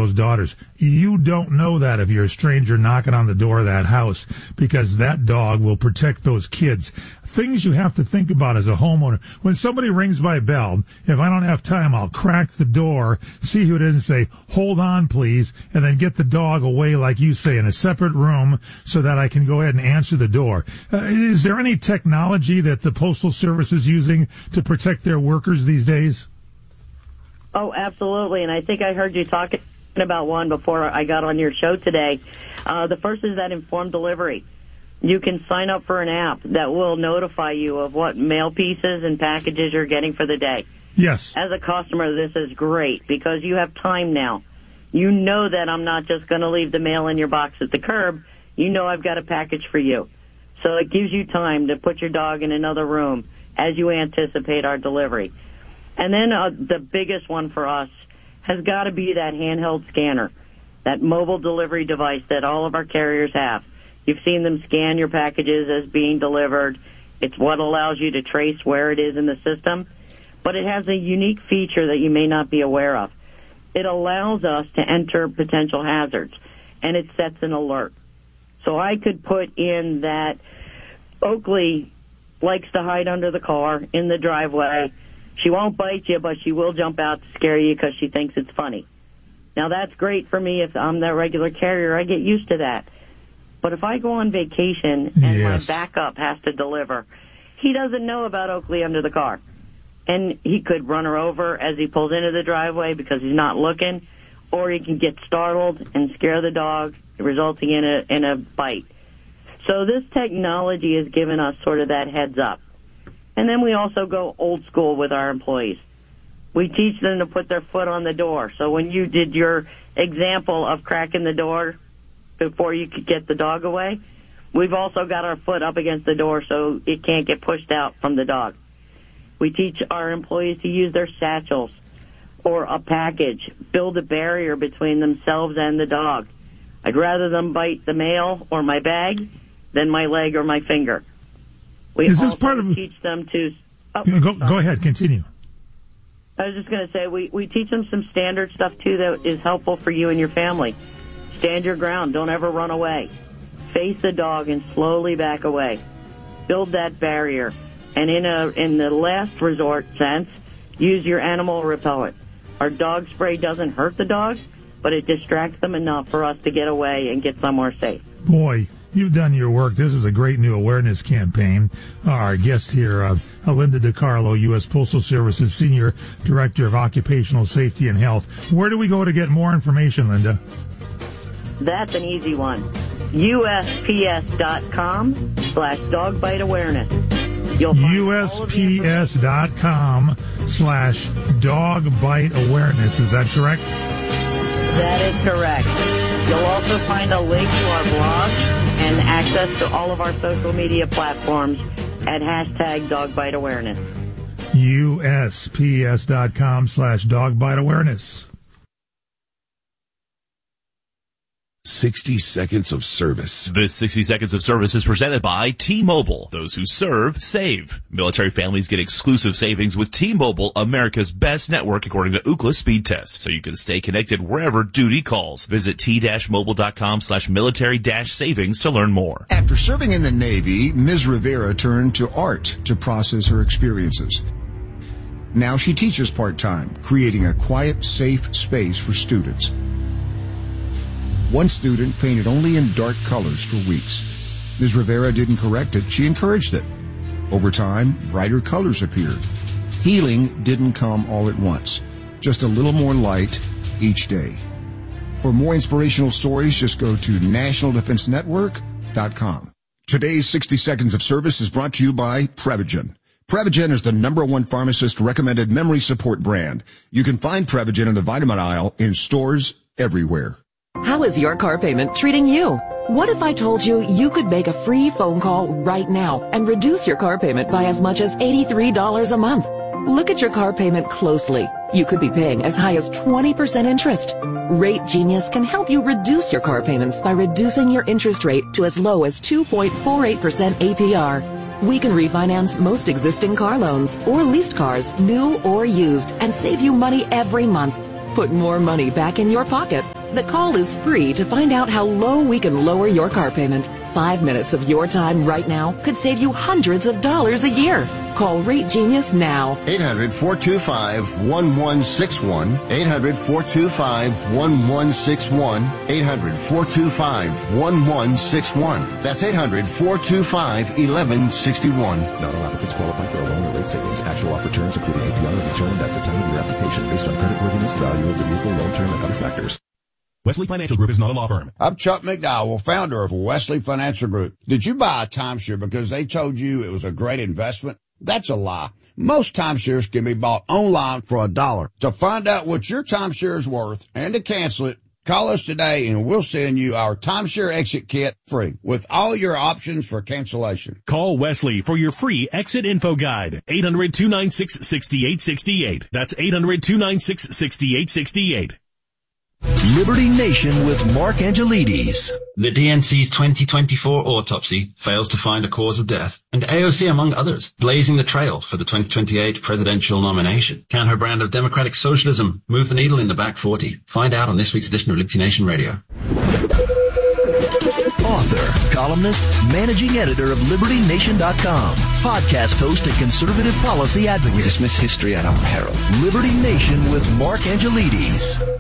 those daughters. You don't know that if you're a stranger knocking on the door of that house, because that dog will protect those kids. Things you have to think about as a homeowner. When somebody rings my bell, if I don't have time, I'll crack the door, see who it is, and say, hold on, please, and then get the dog away, like you say, in a separate room so that I can go ahead and answer the door. Is there any technology that the Postal Service is using to protect their workers these days? Oh, absolutely, and I think I heard you talking about one before I got on your show today. The first is that informed delivery. You can sign up for an app that will notify you of what mail pieces and packages you're getting for the day. Yes. As a customer, this is great because you have time now. You know that I'm not just going to leave the mail in your box at the curb. You know I've got a package for you. So it gives you time to put your dog in another room as you anticipate our delivery. And then the biggest one for us has got to be that handheld scanner, that mobile delivery device that all of our carriers have. You've seen them scan your packages as being delivered. It's what allows you to trace where it is in the system. But it has a unique feature that you may not be aware of. It allows us to enter potential hazards, and it sets an alert. So I could put in that Oakley likes to hide under the car in the driveway. She won't bite you, but she will jump out to scare you because she thinks it's funny. Now, that's great for me if I'm the regular carrier. I get used to that. But if I go on vacation and my backup has to deliver, he doesn't know about Oakley under the car. And he could run her over as he pulls into the driveway because he's not looking, or he can get startled and scare the dog, resulting in a bite. So this technology has given us sort of that heads up. And then we also go old school with our employees. We teach them to put their foot on the door. So when you did your example of cracking the door before you could get the dog away, we've also got our foot up against the door so it can't get pushed out from the dog. We teach our employees to use their satchels or a package, build a barrier between themselves and the dog. I'd rather them bite the mail or my bag than my leg or my finger. We is this also part of... teach them to... Go ahead, continue. I was just going to say, we teach them some standard stuff, too, that is helpful for you and your family. Stand your ground. Don't ever run away. Face the dog and slowly back away. Build that barrier. And in the last resort sense, use your animal repellent. Our dog spray doesn't hurt the dog, but it distracts them enough for us to get away and get somewhere safe. Boy, you've done your work. This is a great new awareness campaign. Our guest here, Linda DiCarlo, U.S. Postal Service's Senior Director of Occupational Safety and Health. Where do we go to get more information, Linda? That's an easy one. USPS.com/dogbiteawareness. USPS.com/dogbiteawareness. Is that correct? That is correct. You'll also find a link to our blog and access to all of our social media platforms at #dogbiteawareness. USPS.com/dogbiteawareness. 60 seconds of service. This 60 seconds of service is presented by T-Mobile. Those who serve, save. Military families get exclusive savings with T-Mobile, America's best network according to Ookla speed test. So you can stay connected wherever duty calls. Visit t-mobile.com/military-savings to learn more. After serving in the Navy, Ms. Rivera turned to art to process her experiences. Now she teaches part-time, creating a quiet, safe space for students. One student painted only in dark colors for weeks. Ms. Rivera didn't correct it, she encouraged it. Over time, brighter colors appeared. Healing didn't come all at once, just a little more light each day. For more inspirational stories, just go to nationaldefensenetwork.com. Today's 60 seconds of service is brought to you by Prevagen. Prevagen is the #1 pharmacist-recommended memory support brand. You can find Prevagen in the vitamin aisle in stores everywhere. How is your car payment treating you? What if I told you you could make a free phone call right now and reduce your car payment by as much as $83 a month? Look at your car payment closely. You could be paying as high as 20% interest. Rate Genius can help you reduce your car payments by reducing your interest rate to as low as 2.48% APR. We can refinance most existing car loans or leased cars, new or used, and save you money every month. put more money back in your pocket. The call is free to find out how low we can lower your car payment. 5 minutes of your time right now could save you hundreds of dollars a year. Call Rate Genius now. 800-425-1161. 800-425-1161. 800-425-1161. That's 800-425-1161. Not all applicants qualify for a loan or rate savings. Actual offer terms, including APR, are determined at the time of your application based on creditworthiness, value of the vehicle, loan term, and other factors. Wesley Financial Group is not a law firm. I'm Chuck McDowell, founder of Wesley Financial Group. Did you buy a timeshare because they told you it was a great investment? That's a lie. Most timeshares can be bought online for $1. To find out what your timeshare is worth and to cancel it, call us today and we'll send you our timeshare exit kit free with all your options for cancellation. Call Wesley for your free exit info guide. 800-296-6868. That's 800-296-6868. Liberty Nation with Mark Angelides. The DNC's 2024 autopsy fails to find a cause of death, and AOC, among others, blazing the trail for the 2028 presidential nomination. Can her brand of democratic socialism move the needle in the back 40? Find out on this week's edition of Liberty Nation Radio. Author, columnist, managing editor of LibertyNation.com, podcast host and conservative policy advocate. We dismiss history at our peril. Liberty Nation with Mark Angelides.